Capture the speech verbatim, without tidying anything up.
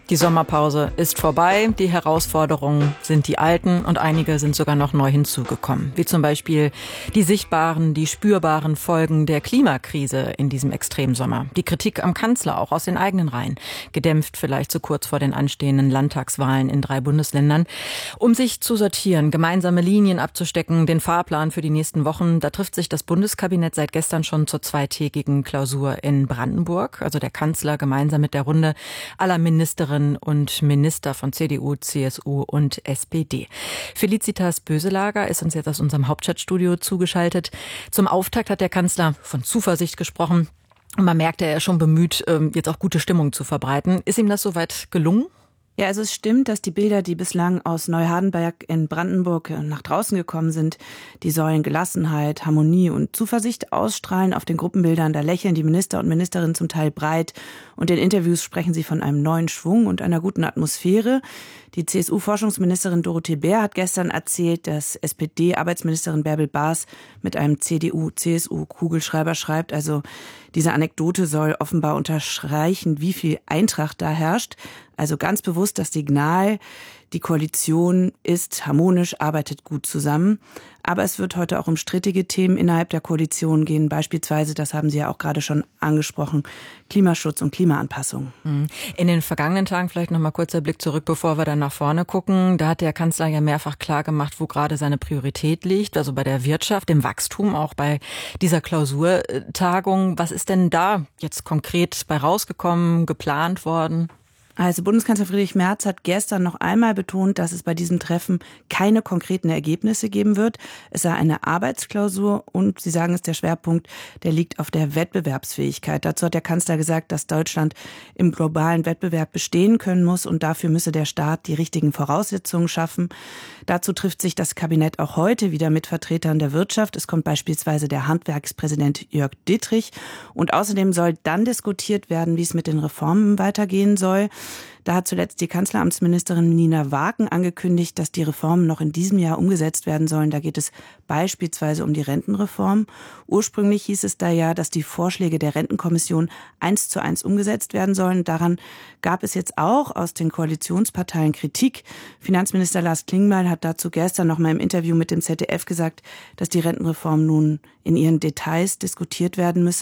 Die Sommerpause ist vorbei, die Herausforderungen sind die alten und einige sind sogar noch neu hinzugekommen. Wie zum Beispiel die sichtbaren, die spürbaren Folgen der Klimakrise in diesem Extremsommer. Die Kritik am Kanzler auch aus den eigenen Reihen, gedämpft vielleicht zu kurz vor den anstehenden Landtagswahlen in drei Bundesländern. Um sich zu sortieren, gemeinsame Linien abzustecken, den Fahrplan für die nächsten Wochen, da trifft sich das Bundeskabinett seit gestern schon zur zweitägigen Klausur in Brandenburg. Also der Kanzler gemeinsam mit der Runde aller Ministerinnen und Minister von C D U, C S U und S P D. Felicitas Böselager ist uns jetzt aus unserem Hauptstadtstudio zugeschaltet. Zum Auftakt hat der Kanzler von Zuversicht gesprochen. Und man merkt, er ist schon bemüht, jetzt auch gute Stimmung zu verbreiten. Ist ihm das soweit gelungen? Ja, also es stimmt, dass die Bilder, die bislang aus Neuhardenberg in Brandenburg nach draußen gekommen sind, die sollen Gelassenheit, Harmonie und Zuversicht ausstrahlen. Auf den Gruppenbildern, da lächeln die Minister und Ministerinnen zum Teil breit und in Interviews sprechen sie von einem neuen Schwung und einer guten Atmosphäre. Die C S U-Forschungsministerin Dorothee Bär hat gestern erzählt, dass S P D-Arbeitsministerin Bärbel Baas mit einem C D U-C S U-Kugelschreiber schreibt. Also diese Anekdote soll offenbar unterstreichen, wie viel Eintracht da herrscht. Also ganz bewusst das Signal, die Koalition ist harmonisch, arbeitet gut zusammen. Aber es wird heute auch um strittige Themen innerhalb der Koalition gehen. Beispielsweise, das haben Sie ja auch gerade schon angesprochen, Klimaschutz und Klimaanpassung. In den vergangenen Tagen, vielleicht noch mal kurzer Blick zurück, bevor wir dann nach vorne gucken. Da hat der Kanzler ja mehrfach klar gemacht, wo gerade seine Priorität liegt. Also bei der Wirtschaft, dem Wachstum, auch bei dieser Klausurtagung. Was ist denn da jetzt konkret bei rausgekommen, geplant worden? Also Bundeskanzler Friedrich Merz hat gestern noch einmal betont, dass es bei diesem Treffen keine konkreten Ergebnisse geben wird. Es sei eine Arbeitsklausur und Sie sagen es, der Schwerpunkt, der liegt auf der Wettbewerbsfähigkeit. Dazu hat der Kanzler gesagt, dass Deutschland im globalen Wettbewerb bestehen können muss und dafür müsse der Staat die richtigen Voraussetzungen schaffen. Dazu trifft sich das Kabinett auch heute wieder mit Vertretern der Wirtschaft. Es kommt beispielsweise der Handwerkspräsident Jörg Dittrich und außerdem soll dann diskutiert werden, wie es mit den Reformen weitergehen soll. Da hat zuletzt die Kanzleramtsministerin Nina Wagen angekündigt, dass die Reformen noch in diesem Jahr umgesetzt werden sollen. Da geht es beispielsweise um die Rentenreform. Ursprünglich hieß es da ja, dass die Vorschläge der Rentenkommission eins zu eins umgesetzt werden sollen. Daran gab es jetzt auch aus den Koalitionsparteien Kritik. Finanzminister Lars Klingbeil hat dazu gestern noch mal im Interview mit dem Z D F gesagt, dass die Rentenreform nun in ihren Details diskutiert werden müsse.